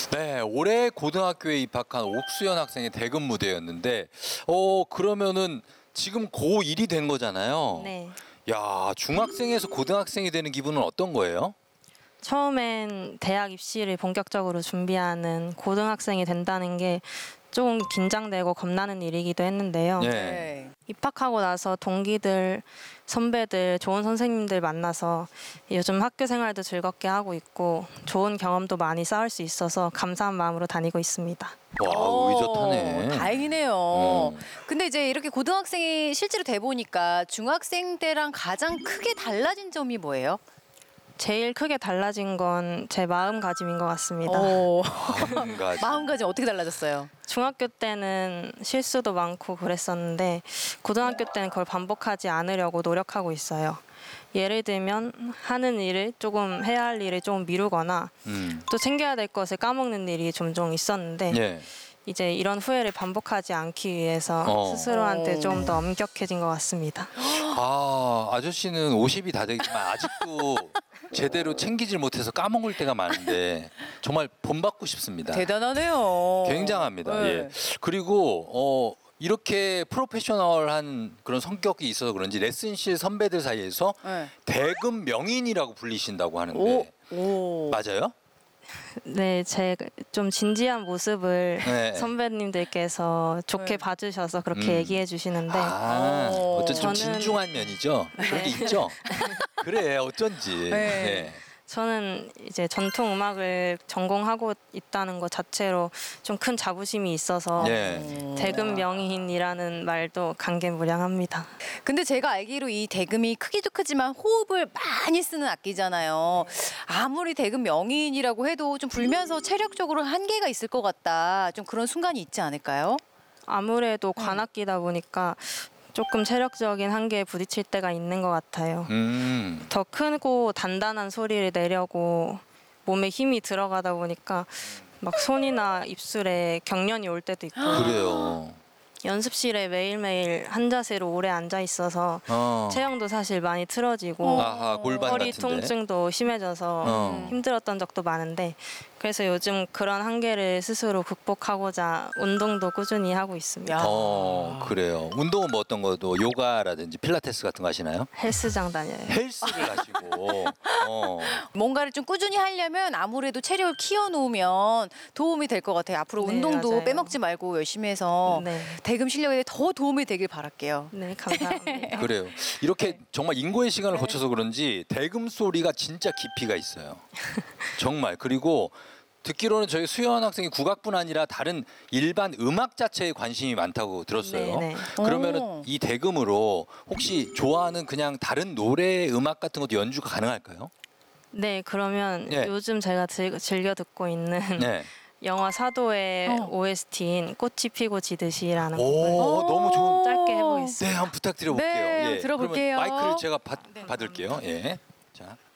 네, 올해 고등학교에 입학한 옥수연 학생의 대금 무대였는데, 그러면은 지금 고1이 된 거잖아요. 네. 야, 중학생에서 고등학생이 되는 기분은 어떤 거예요? 처음엔 대학 입시를 본격적으로 준비하는 고등학생이 된다는 게 조금 긴장되고 겁나는 일이기도 했는데요. 네. 입학하고 나서 동기들, 선배들, 좋은 선생님들 만나서 요즘 학교 생활도 즐겁게 하고 있고 좋은 경험도 많이 쌓을 수 있어서 감사한 마음으로 다니고 있습니다. 와, 의젓하네. 다행이네요. 근데 이제 이렇게 고등학생이 실제로 돼 보니까 중학생 때랑 가장 크게 달라진 점이 뭐예요? 제일 크게 달라진 건 제 마음가짐인 것 같습니다. 마음가짐. 마음가짐 어떻게 달라졌어요? 중학교 때는 실수도 많고 그랬었는데 고등학교 때는 그걸 반복하지 않으려고 노력하고 있어요. 예를 들면 하는 일을 조금 해야 할 일을 조금 미루거나 또 챙겨야 될 것을 까먹는 일이 종종 있었는데 예. 이제 이런 후회를 반복하지 않기 위해서 스스로한테 좀 더 엄격해진 것 같습니다. 아, 아저씨는 50이 다 되겠지만 아직도 제대로 챙기질 못해서 까먹을 때가 많은데 정말 본받고 싶습니다. 대단하네요. 굉장합니다. 네. 예. 그리고 이렇게 프로페셔널한 그런 성격이 있어서 그런지 레슨실 선배들 사이에서 네. 대금 명인이라고 불리신다고 하는데 오. 맞아요? 네, 제 좀 진지한 모습을 네. 선배님들께서 좋게 봐주셔서 그렇게 얘기해 주시는데 어쩐지 좀 저는- 진중한 면이죠. 그런 게 있죠. 그래, 어쩐지. 네. 네. 저는 이제 전통 음악을 전공하고 있다는 것 자체로 좀 큰 자부심이 있어서 예. 대금 명인이라는 말도 감개무량합니다. 근데 제가 알기로 이 대금이 크기도 크지만 호흡을 많이 쓰는 악기잖아요. 아무리 대금 명인이라고 해도 좀 불면서 체력적으로 한계가 있을 것 같다. 좀 그런 순간이 있지 않을까요? 아무래도 관악기다 보니까 조금 체력적인 한계에 부딪힐 때가 있는 것 같아요. 더 크고 단단한 소리를 내려고 몸에 힘이 들어가다 보니까 막 손이나 입술에 경련이 올 때도 있고 그래요. 연습실에 매일매일 한 자세로 오래 앉아 있어서 체형도 사실 많이 틀어지고 아하, 골반 허리 같은데. 통증도 심해져서 힘들었던 적도 많은데 그래서 요즘 그런 한계를 스스로 극복하고자 운동도 꾸준히 하고 있습니다. 그래요. 운동은 뭐 어떤 거도 요가라든지 필라테스 같은 거 하시나요? 헬스장 다녀요. 헬스를 하시고. 뭔가를 좀 꾸준히 하려면 아무래도 체력을 키워놓으면 도움이 될 것 같아요. 앞으로 네, 운동도 맞아요. 빼먹지 말고 열심히 해서 네. 대금 실력에 더 도움이 되길 바랄게요. 네, 감사합니다. 그래요. 이렇게 정말 인고의 시간을 거쳐서 그런지 대금 소리가 진짜 깊이가 있어요. 정말. 그리고 듣기로는 저희 수연 학생이 국악뿐 아니라 다른 일반 음악 자체에 관심이 많다고 들었어요. 네네. 그러면은 이 대금으로 혹시 좋아하는 그냥 다른 노래 음악 같은 것도 연주가 가능할까요? 네, 그러면 예. 요즘 제가 즐겨 듣고 있는 네. 영화 사도의 OST인 꽃이 피고 지듯이라는 곡을 너무 좋은. 짧게 해보겠습니다. 네, 한번 부탁드려볼게요. 네, 예. 들어볼게요. 그러면 마이크를 제가 받을게요. 예. 자.